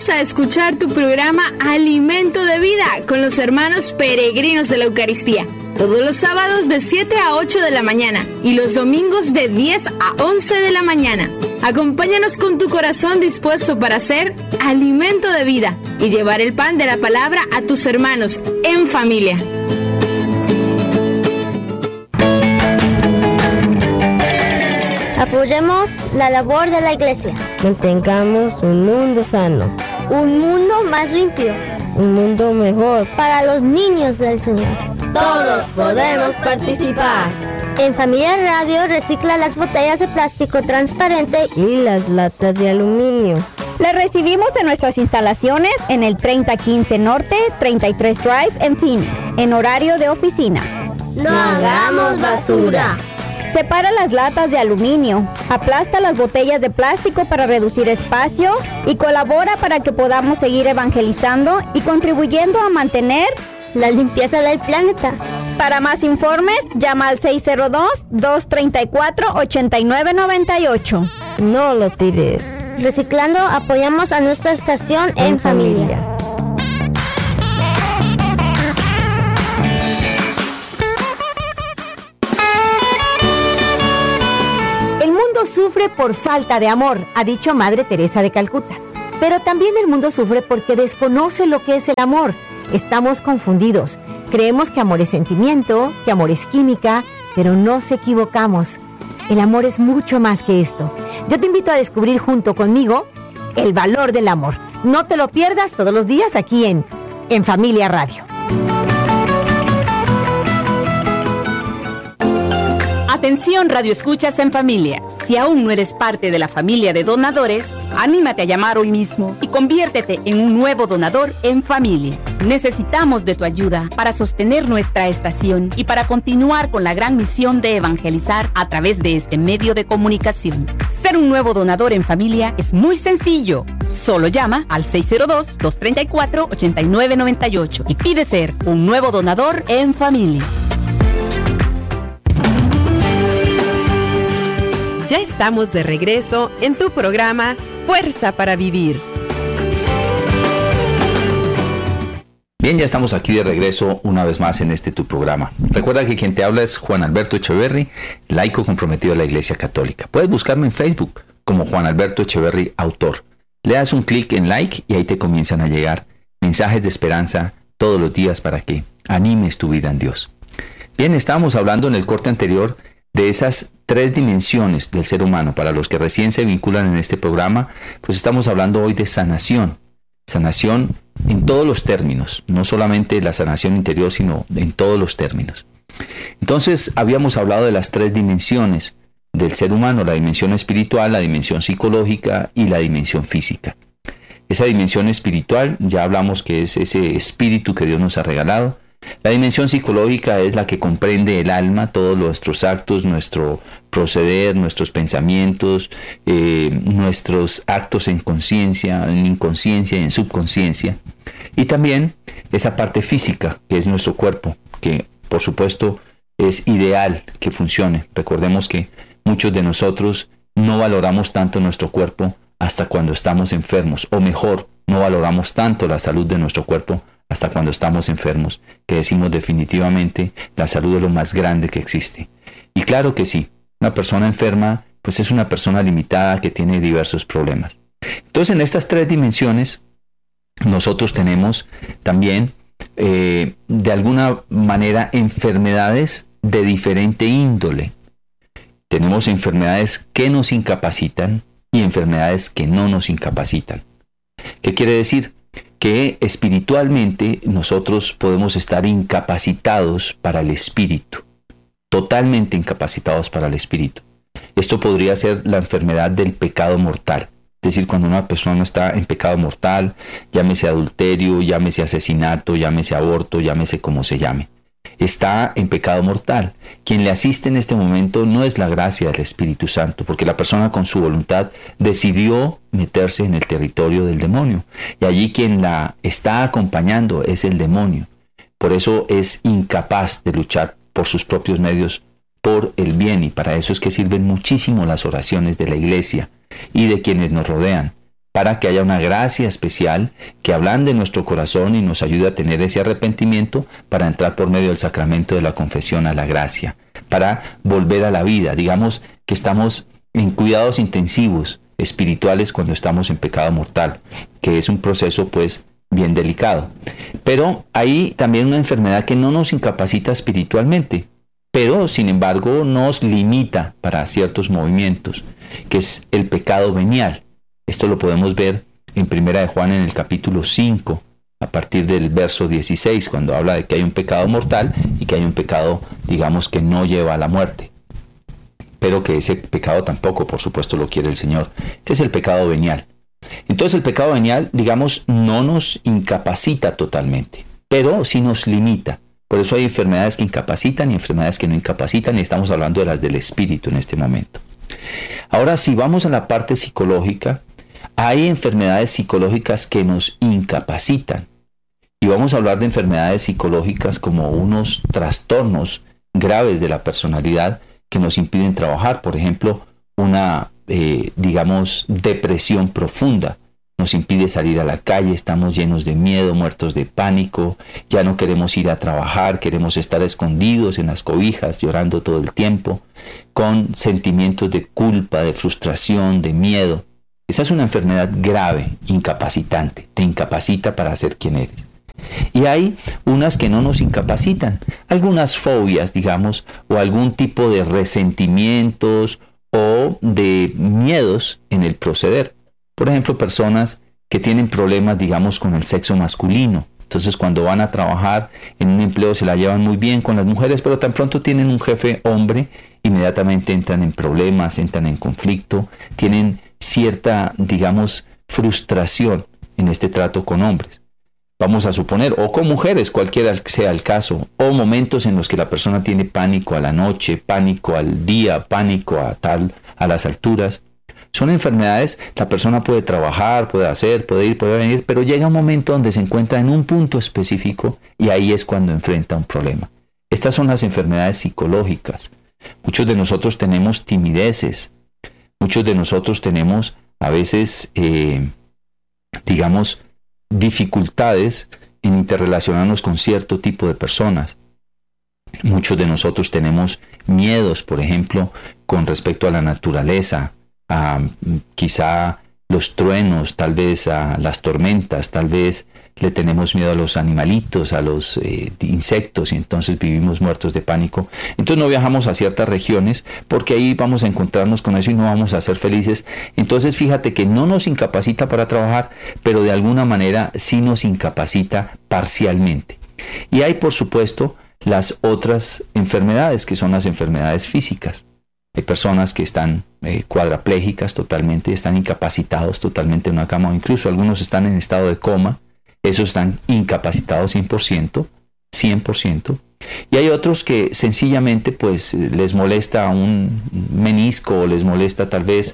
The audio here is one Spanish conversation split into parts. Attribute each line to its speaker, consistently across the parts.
Speaker 1: invitamos a escuchar tu programa Alimento de Vida con los hermanos peregrinos de la Eucaristía. Todos los sábados de 7 a 8 de la mañana y los domingos de 10 a 11 de la mañana. Acompáñanos con tu corazón dispuesto para ser alimento de vida y llevar el pan de la palabra a tus hermanos en familia.
Speaker 2: Apoyemos la labor de la Iglesia.
Speaker 3: Mantengamos un mundo sano.
Speaker 2: Un mundo más limpio.
Speaker 3: Un mundo mejor
Speaker 2: para los niños del Señor.
Speaker 3: Todos podemos participar.
Speaker 2: En Familia Radio recicla las botellas de plástico transparente
Speaker 3: y las latas de aluminio.
Speaker 4: Las recibimos en nuestras instalaciones en el 3015 Norte, 33 Drive en Phoenix, en horario de oficina.
Speaker 3: No hagamos basura.
Speaker 4: Separa las latas de aluminio, aplasta las botellas de plástico para reducir espacio y colabora para que podamos seguir evangelizando y contribuyendo a mantener
Speaker 2: la limpieza del planeta.
Speaker 4: Para más informes, llama al 602-234-8998.
Speaker 3: No lo tires.
Speaker 2: Reciclando, apoyamos a nuestra estación en familia.
Speaker 5: El mundo sufre por falta de amor, ha dicho Madre Teresa de Calcuta. Pero también el mundo sufre porque desconoce lo que es el amor. Estamos confundidos. Creemos que amor es sentimiento, que amor es química, pero nos equivocamos. El amor es mucho más que esto. Yo te invito a descubrir junto conmigo el valor del amor. No te lo pierdas todos los días aquí en Familia Radio.
Speaker 6: Atención, Radio Escuchas en Familia. Si aún no eres parte de la familia de donadores, anímate a llamar hoy mismo y conviértete en un nuevo donador en familia. Necesitamos de tu ayuda para sostener nuestra estación y para continuar con la gran misión de evangelizar a través de este medio de comunicación. Ser un nuevo donador en familia es muy sencillo. Solo llama al 602-234-8998 y pide ser un nuevo donador en familia.
Speaker 7: Ya estamos de regreso en tu programa Fuerza para Vivir.
Speaker 8: Bien, ya estamos aquí de regreso una vez más en tu programa. Recuerda que quien te habla es Juan Alberto Echeverry, laico comprometido a la Iglesia Católica. Puedes buscarme en Facebook como Juan Alberto Echeverry, autor. Le das un clic en like y ahí te comienzan a llegar mensajes de esperanza todos los días para que animes tu vida en Dios. Bien, estábamos hablando en el corte anterior de esas 3 dimensiones del ser humano. Para los que recién se vinculan en este programa, pues estamos hablando hoy de sanación. Sanación en todos los términos, no solamente la sanación interior, sino en todos los términos. Entonces, habíamos hablado de las 3 dimensiones del ser humano: la dimensión espiritual, la dimensión psicológica y la dimensión física. Esa dimensión espiritual, ya hablamos que es ese espíritu que Dios nos ha regalado. La dimensión psicológica es la que comprende el alma, todos nuestros actos, nuestro proceder, nuestros pensamientos, nuestros actos en conciencia, en inconsciencia y en subconsciencia. Y también esa parte física, que es nuestro cuerpo, que por supuesto es ideal que funcione. Recordemos que muchos de nosotros no valoramos tanto nuestro cuerpo hasta cuando estamos enfermos, o mejor, no valoramos tanto la salud de nuestro cuerpo hasta cuando estamos enfermos, que decimos definitivamente la salud es lo más grande que existe. Y claro que sí, una persona enferma pues es una persona limitada que tiene diversos problemas. Entonces, en estas 3 dimensiones nosotros tenemos también de alguna manera enfermedades de diferente índole. Tenemos enfermedades que nos incapacitan y enfermedades que no nos incapacitan. ¿Qué quiere decir? Que espiritualmente nosotros podemos estar incapacitados para el espíritu, totalmente incapacitados para el espíritu. Esto podría ser la enfermedad del pecado mortal, es decir, cuando una persona está en pecado mortal, llámese adulterio, llámese asesinato, llámese aborto, llámese como se llame. Está en pecado mortal. Quien le asiste en este momento no es la gracia del Espíritu Santo, porque la persona con su voluntad decidió meterse en el territorio del demonio. Y allí quien la está acompañando es el demonio. Por eso es incapaz de luchar por sus propios medios por el bien, y para eso es que sirven muchísimo las oraciones de la Iglesia y de quienes nos rodean, para que haya una gracia especial que ablande nuestro corazón y nos ayude a tener ese arrepentimiento para entrar por medio del sacramento de la confesión a la gracia, para volver a la vida. Digamos que estamos en cuidados intensivos espirituales cuando estamos en pecado mortal, que es un proceso pues bien delicado. Pero hay también una enfermedad que no nos incapacita espiritualmente, pero sin embargo nos limita para ciertos movimientos, que es el pecado venial. Esto lo podemos ver en Primera de Juan en el capítulo 5, a partir del verso 16, cuando habla de que hay un pecado mortal y que hay un pecado, digamos, que no lleva a la muerte. Pero que ese pecado tampoco, por supuesto, lo quiere el Señor, que es el pecado venial. Entonces el pecado venial, digamos, no nos incapacita totalmente, pero sí nos limita. Por eso hay enfermedades que incapacitan y enfermedades que no incapacitan, y estamos hablando de las del espíritu en este momento. Ahora, si vamos a la parte psicológica, hay enfermedades psicológicas que nos incapacitan. Y vamos a hablar de enfermedades psicológicas como unos trastornos graves de la personalidad que nos impiden trabajar. Por ejemplo, una, digamos, depresión profunda. Nos impide salir a la calle, estamos llenos de miedo, muertos de pánico, ya no queremos ir a trabajar, queremos estar escondidos en las cobijas, llorando todo el tiempo, con sentimientos de culpa, de frustración, de miedo. Esa es una enfermedad grave, incapacitante, te incapacita para ser quien eres. Y hay unas que no nos incapacitan, algunas fobias, digamos, o algún tipo de resentimientos o de miedos en el proceder. Por ejemplo, personas que tienen problemas, digamos, con el sexo masculino. Entonces, cuando van a trabajar en un empleo se la llevan muy bien con las mujeres, pero tan pronto tienen un jefe hombre, inmediatamente entran en problemas, entran en conflicto, tienen cierta, digamos, frustración en este trato con hombres. Vamos a suponer, o con mujeres, cualquiera sea el caso, o momentos en los que la persona tiene pánico a la noche, pánico al día, pánico a las alturas. Son enfermedades, la persona puede trabajar, puede hacer, puede ir, puede venir, pero llega un momento donde se encuentra en un punto específico y ahí es cuando enfrenta un problema. Estas son las enfermedades psicológicas. Muchos de nosotros tenemos timideces, muchos de nosotros tenemos a veces, digamos, dificultades en interrelacionarnos con cierto tipo de personas. Muchos de nosotros tenemos miedos, por ejemplo, con respecto a la naturaleza, a quizá los truenos, tal vez a las tormentas, tal vez le tenemos miedo a los animalitos, a los insectos, y entonces vivimos muertos de pánico. Entonces no viajamos a ciertas regiones porque ahí vamos a encontrarnos con eso y no vamos a ser felices. Entonces fíjate que no nos incapacita para trabajar, pero de alguna manera sí nos incapacita parcialmente. Y hay, por supuesto, las otras enfermedades, que son las enfermedades físicas. Hay personas que están cuadraplégicas totalmente, están incapacitados totalmente en una cama, o incluso algunos están en estado de coma. Esos están incapacitados 100%. Y hay otros que sencillamente pues les molesta un menisco o les molesta tal vez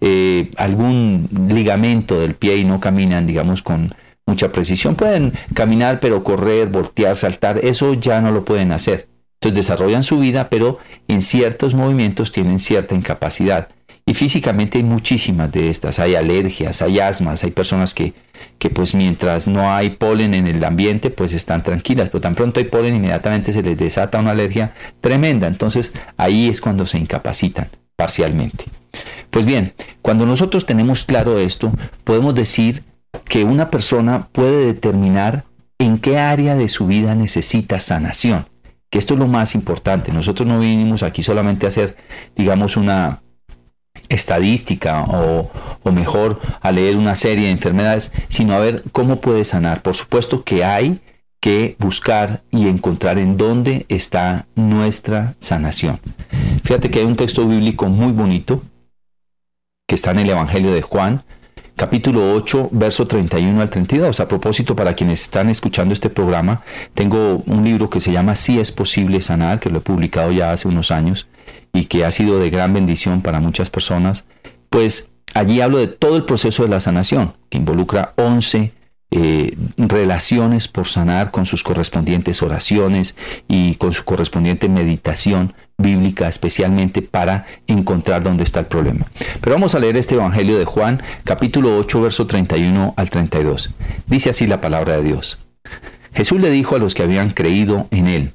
Speaker 8: algún ligamento del pie y no caminan, digamos, con mucha precisión. Pueden caminar, pero correr, voltear, saltar, eso ya no lo pueden hacer. Entonces desarrollan su vida, pero en ciertos movimientos tienen cierta incapacidad. Y físicamente hay muchísimas de estas. Hay alergias, hay asmas, hay personas que pues mientras no hay polen en el ambiente, pues están tranquilas. Pero tan pronto hay polen, inmediatamente se les desata una alergia tremenda. Entonces ahí es cuando se incapacitan parcialmente. Pues bien, cuando nosotros tenemos claro esto, podemos decir que una persona puede determinar en qué área de su vida necesita sanación. Que esto es lo más importante. Nosotros no vinimos aquí solamente a hacer, digamos, una estadística o mejor a leer una serie de enfermedades, sino a ver cómo puede sanar. Por supuesto que hay que buscar y encontrar en dónde está nuestra sanación. Fíjate que hay un texto bíblico muy bonito que está en el Evangelio de Juan, capítulo 8, verso 31 al 32. A propósito, para quienes están escuchando este programa, tengo un libro que se llama Sí es posible sanar, que lo he publicado ya hace unos años y que ha sido de gran bendición para muchas personas. Pues allí hablo de todo el proceso de la sanación, que involucra 11 relaciones por sanar con sus correspondientes oraciones y con su correspondiente meditación bíblica, especialmente para encontrar dónde está el problema. Pero vamos a leer este Evangelio de Juan, capítulo 8, verso 31 al 32. Dice así la palabra de Dios. Jesús le dijo a los que habían creído en él: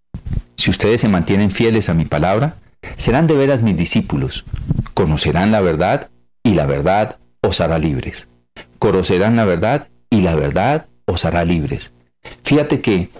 Speaker 8: si ustedes se mantienen fieles a mi palabra, serán de veras mis discípulos. Conocerán la verdad y la verdad os hará libres. Conocerán la verdad y la verdad os hará libres. Fíjate que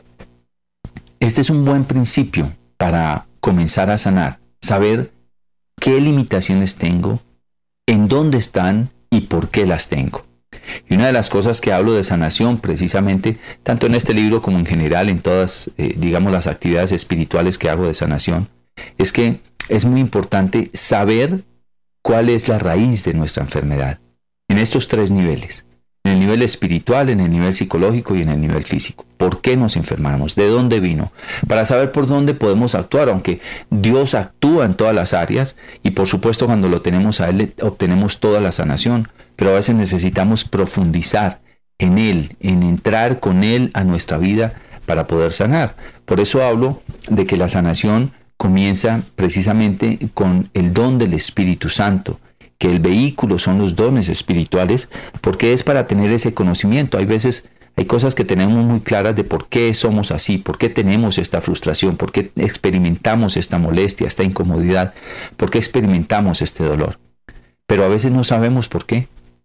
Speaker 8: este es un buen principio para comenzar a sanar. Saber qué limitaciones tengo, en dónde están y por qué las tengo. Y una de las cosas que hablo de sanación, precisamente, tanto en este libro como en general en todas, las actividades espirituales que hago de sanación, es que es muy importante saber cuál es la raíz de nuestra enfermedad. En estos 3 niveles. En el nivel espiritual, en el nivel psicológico y en el nivel físico. ¿Por qué nos enfermamos? ¿De dónde vino? Para saber por dónde podemos actuar, aunque Dios actúa en todas las áreas y por supuesto cuando lo tenemos a Él obtenemos toda la sanación, pero a veces necesitamos profundizar en Él, en entrar con Él a nuestra vida para poder sanar. Por eso hablo de que la sanación comienza precisamente con el don del Espíritu Santo, que el vehículo son los dones espirituales, porque es para tener ese conocimiento. Hay cosas que tenemos muy claras de por qué somos así, por qué tenemos esta frustración, por qué experimentamos esta molestia, esta incomodidad, por qué experimentamos este dolor. Pero a veces no sabemos por qué.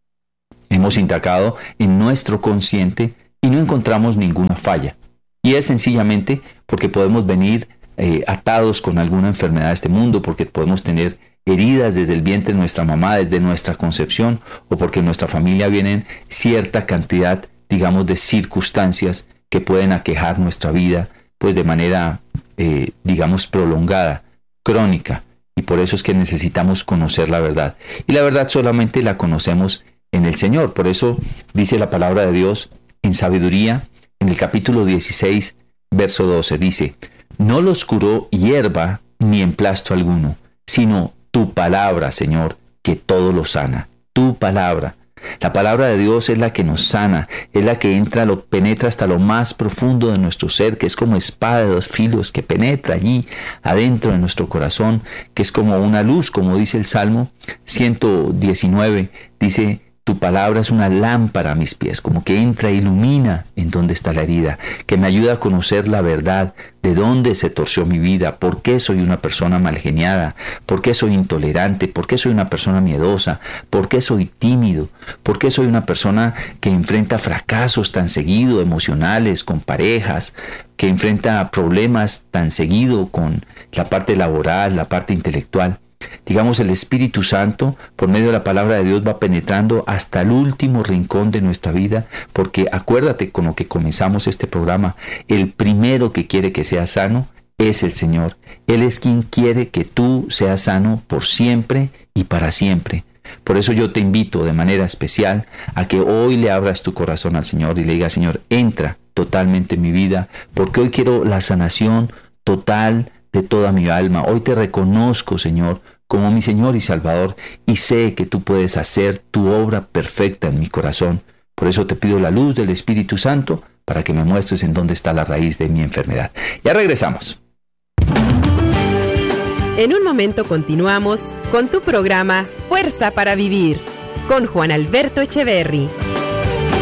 Speaker 8: Hemos indagado en nuestro consciente y no encontramos ninguna falla. Y es sencillamente porque podemos venir atados con alguna enfermedad de este mundo, porque podemos tener heridas desde el vientre de nuestra mamá, desde nuestra concepción, o porque en nuestra familia vienen cierta cantidad, de circunstancias que pueden aquejar nuestra vida, pues de manera, prolongada, crónica, y por eso es que necesitamos conocer la verdad. Y la verdad solamente la conocemos en el Señor. Por eso dice la palabra de Dios en Sabiduría, en el capítulo 16, verso 12, dice: no los curó hierba ni emplasto alguno, sino tu palabra, Señor, que todo lo sana. Tu palabra. La palabra de Dios es la que nos sana, es la que penetra hasta lo más profundo de nuestro ser, que es como espada de 2 filos, que penetra allí adentro de nuestro corazón, que es como una luz, como dice el Salmo 119, dice: tu palabra es una lámpara a mis pies, como que entra e ilumina en dónde está la herida, que me ayuda a conocer la verdad, de dónde se torció mi vida, por qué soy una persona malgeniada, por qué soy intolerante, por qué soy una persona miedosa, por qué soy tímido, por qué soy una persona que enfrenta fracasos tan seguido, emocionales, con parejas, que enfrenta problemas tan seguido con la parte laboral, la parte intelectual. El Espíritu Santo, por medio de la palabra de Dios, va penetrando hasta el último rincón de nuestra vida, porque acuérdate con lo que comenzamos este programa, el primero que quiere que seas sano es el Señor. Él es quien quiere que tú seas sano por siempre y para siempre. Por eso yo te invito de manera especial a que hoy le abras tu corazón al Señor y le digas: Señor, entra totalmente en mi vida, porque hoy quiero la sanación total de toda mi alma. Hoy te reconozco, Señor, como mi Señor y Salvador, y sé que tú puedes hacer tu obra perfecta en mi corazón. Por eso te pido la luz del Espíritu Santo para que me muestres en dónde está la raíz de mi enfermedad. Ya regresamos.
Speaker 7: En un momento continuamos con tu programa Fuerza para Vivir con Juan Alberto Echeverry.